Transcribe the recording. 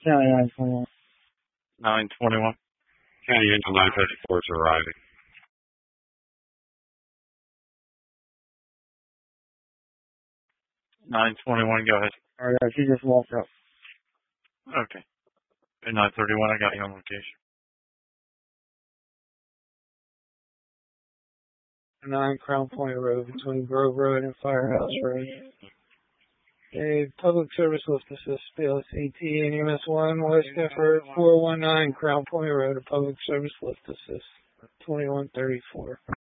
County 921. 921. County Angel 934 is arriving. 921, go ahead. Alright, she just walked up. Okay. 931, I got you on location. 9 Crown Point Road between Grove Road and Firehouse Road. A public service lift assist, BLS AT and EMS 1, West Effort 419 Crown Point Road, a public service lift assist, 2134.